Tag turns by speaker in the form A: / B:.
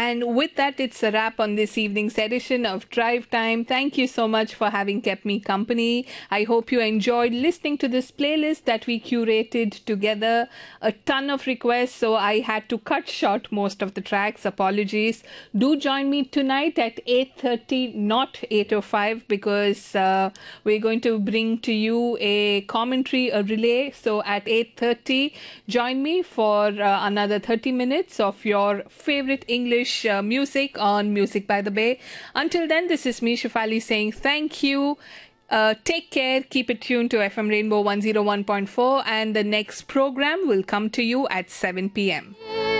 A: And with that, it's a wrap on this evening's edition of Drive Time. Thank you so much for having kept me company. I hope you enjoyed listening to this playlist that we curated together. A ton of requests, so I had to cut short most of the tracks. Apologies. Do join me tonight at 8:30, not 8:05, because we're going to bring to you a commentary, a relay. So at 8:30, join me for another 30 minutes of your favorite English music on Music by the Bay. Until then, this is me, Shefali, saying thank you. Take care, keep it tuned to FM Rainbow 101.4, and the next program will come to you at 7 p.m.